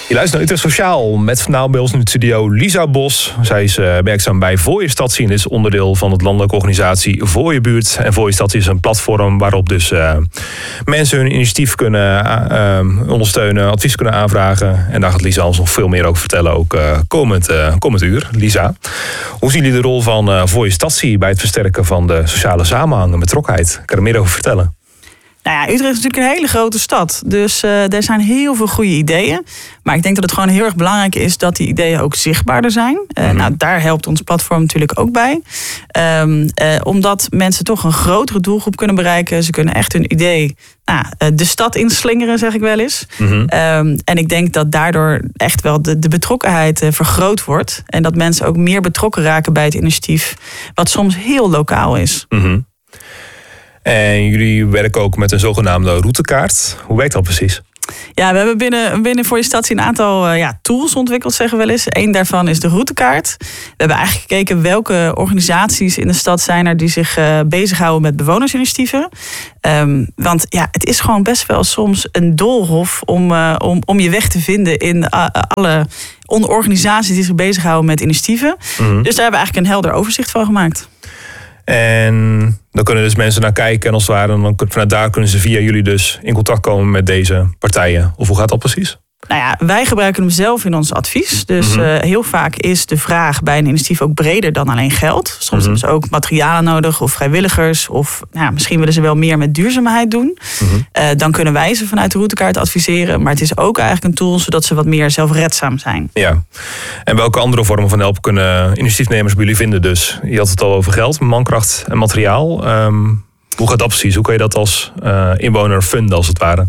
Je luistert naar Utrecht Sociaal met vandaag bij ons in de studio Lisa Bos. Zij is werkzaam bij Voor Je Stadsie en is onderdeel van het landelijke organisatie Voor Je Buurt. En Voor Je Stadsie is een platform waarop dus mensen hun initiatief kunnen ondersteunen, advies kunnen aanvragen. En daar gaat Lisa ons nog veel meer over vertellen, ook komend uur. Lisa, hoe zien jullie de rol van Voor Je Stadsie bij het versterken van de sociale samenhang en betrokkenheid? Kan je er meer over vertellen? Nou ja, Utrecht is natuurlijk een hele grote stad. Dus er zijn heel veel goede ideeën. Maar ik denk dat het gewoon heel erg belangrijk is dat die ideeën ook zichtbaarder zijn. Nou, daar helpt ons platform natuurlijk ook bij. Omdat mensen toch een grotere doelgroep kunnen bereiken. Ze kunnen echt hun idee de stad inslingeren, zeg ik wel eens. En ik denk dat daardoor echt wel de betrokkenheid vergroot wordt. En dat mensen ook meer betrokken raken bij het initiatief. Wat soms heel lokaal is. En jullie werken ook met een zogenaamde routekaart. Hoe werkt dat precies? Ja, we hebben binnen Voor Je Stadsie een aantal tools ontwikkeld, zeggen we wel eens. Eén daarvan is de routekaart. We hebben eigenlijk gekeken welke organisaties in de stad zijn er die zich bezighouden met bewonersinitiatieven. Want ja, het is gewoon best wel soms een doolhof om je weg te vinden in alle organisaties die zich bezighouden met initiatieven. Dus daar hebben we eigenlijk een helder overzicht van gemaakt. En dan kunnen dus mensen naar kijken en als het ware, dan vanuit daar kunnen ze via jullie dus in contact komen met deze partijen. Of hoe gaat dat precies? Nou ja, wij gebruiken hem zelf in ons advies. Dus heel vaak is de vraag bij een initiatief ook breder dan alleen geld. Soms hebben ze ook materialen nodig of vrijwilligers. Of misschien willen ze wel meer met duurzaamheid doen. Dan kunnen wij ze vanuit de routekaart adviseren. Maar het is ook eigenlijk een tool zodat ze wat meer zelfredzaam zijn. Ja. En welke andere vormen van help kunnen initiatiefnemers bij jullie vinden dus? Je had het al over geld, mankracht en materiaal. Hoe gaat dat precies? Hoe kan je dat als inwoner funden als het ware?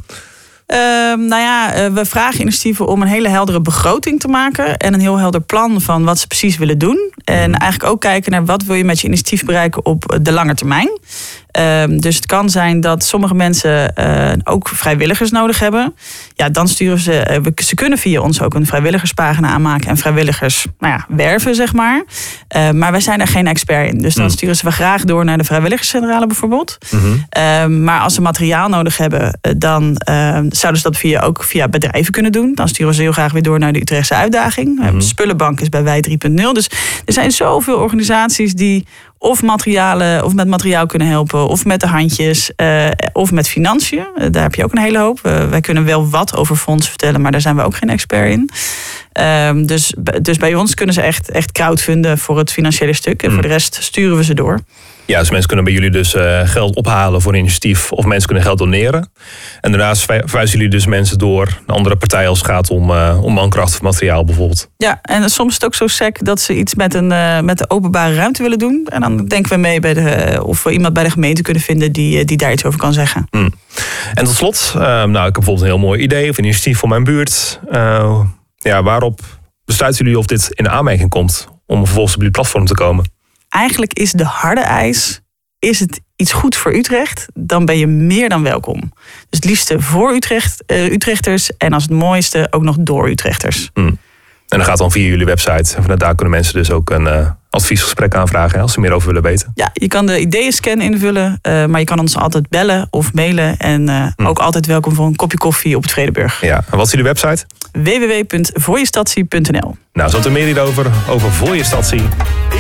We vragen initiatieven om een hele heldere begroting te maken. En een heel helder plan van wat ze precies willen doen. En eigenlijk ook kijken naar wat wil je met je initiatief bereiken op de lange termijn. Dus het kan zijn dat sommige mensen ook vrijwilligers nodig hebben. Ja, dan sturen ze kunnen via ons ook een vrijwilligerspagina aanmaken en vrijwilligers werven, zeg maar. Maar wij zijn daar geen expert in. Dus dan sturen ze we graag door naar de vrijwilligerscentrale bijvoorbeeld. Maar als ze materiaal nodig hebben, dan zouden ze dat ook via bedrijven kunnen doen. Dan sturen ze heel graag weer door naar de Utrechtse uitdaging. De Spullenbank is bij Wij 3.0. Dus er zijn zoveel organisaties die of met materiaal kunnen helpen, of met de handjes, of met financiën. Daar heb je ook een hele hoop. Wij kunnen wel wat over fondsen vertellen, maar daar zijn we ook geen expert in. Dus bij ons kunnen ze echt crowdfunden voor het financiële stuk. En voor de rest sturen we ze door. Ja, dus mensen kunnen bij jullie dus geld ophalen voor een initiatief. Of mensen kunnen geld doneren. En daarnaast verwijzen jullie dus mensen door naar andere partijen als het gaat om mankracht of materiaal bijvoorbeeld. Ja, en soms is het ook zo sec dat ze iets met de openbare ruimte willen doen. En dan denken we mee of we iemand bij de gemeente kunnen vinden die daar iets over kan zeggen. En tot slot, ik heb bijvoorbeeld een heel mooi idee of een initiatief voor mijn buurt. Waarop besluiten jullie of dit in aanmerking komt om vervolgens op jullie platform te komen? Eigenlijk is de harde eis, is het iets goed voor Utrecht, dan ben je meer dan welkom. Dus het liefste voor Utrechters en als het mooiste ook nog door Utrechters. En dat gaat dan via jullie website. En vanuit daar kunnen mensen dus ook een adviesgesprek aanvragen als ze meer over willen weten. Ja, je kan de ideeënscan invullen, maar je kan ons altijd bellen of mailen. En ook altijd welkom voor een kopje koffie op het Vredenburg. Ja, en wat is jullie website? www.voorjestadsie.nl. Nou, zo te meer hierover, over Voor Je Stadsie.